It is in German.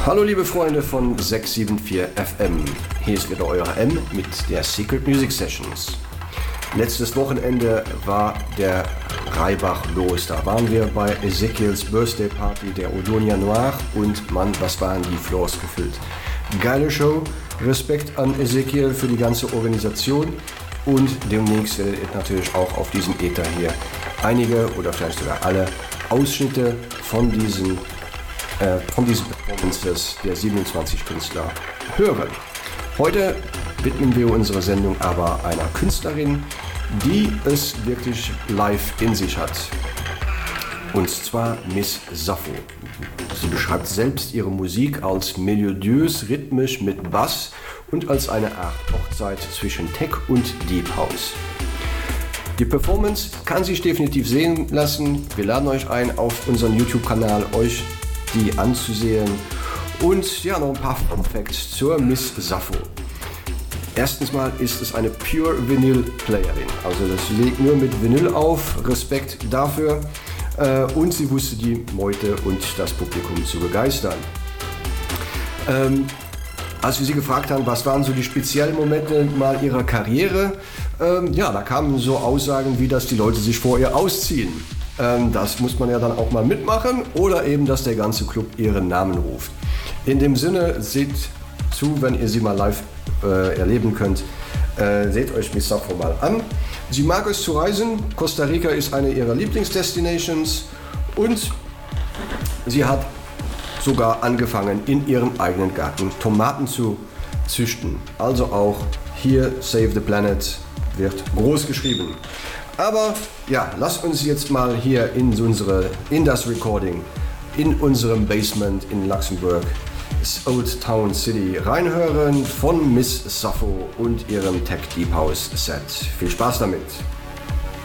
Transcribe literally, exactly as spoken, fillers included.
Hallo liebe Freunde von sechs sieben vier F M, hier ist wieder euer M mit der Secret Music Sessions. Letztes Wochenende war der Reibach los, da waren wir bei Ezekiels Birthday Party der Odonia Noir und Mann, was waren die Floors gefüllt. Geile Show, Respekt an Ezekiel für die ganze Organisation und demnächst werdet ihr natürlich auch auf diesem Äther hier einige oder vielleicht sogar alle Ausschnitte von diesen äh, von diesen Performances der siebenundzwanzig Künstler hören. Heute widmen wir unsere Sendung aber einer Künstlerin, die es wirklich live in sich hat. Und zwar Miss Sappho. Sie beschreibt selbst ihre Musik als melodiös, rhythmisch mit Bass und als eine Art Hochzeit zwischen Tech und Deep House. Die Performance kann sich definitiv sehen lassen. Wir laden euch ein, auf unseren YouTube-Kanal euch die anzusehen. Und ja, noch ein paar Fun Facts zur Miss Sappho. Erstens mal ist es eine Pure Vinyl Playerin, also das legt nur mit Vinyl auf, Respekt dafür. Äh, und sie wusste die Meute und das Publikum zu begeistern. Ähm, als wir sie gefragt haben, was waren so die speziellen Momente mal ihrer Karriere, ähm, ja, da kamen so Aussagen wie, dass die Leute sich vor ihr ausziehen. Ähm, das muss man ja dann auch mal mitmachen oder eben, dass der ganze Club ihren Namen ruft. In dem Sinne, seht zu, wenn ihr sie mal live äh, erleben könnt. Äh, seht euch Miss Sappho mal an. Sie mag es zu reisen. Costa Rica ist eine ihrer Lieblingsdestinations und sie hat sogar angefangen, in ihrem eigenen Garten Tomaten zu züchten. Also auch hier Save the Planet wird groß geschrieben. Aber ja, lasst uns jetzt mal hier in unsere in das Recording in unserem Basement in Luxemburg, Old Town City, reinhören von Miss Sappho und ihrem Tech Deep House Set. Viel Spaß damit!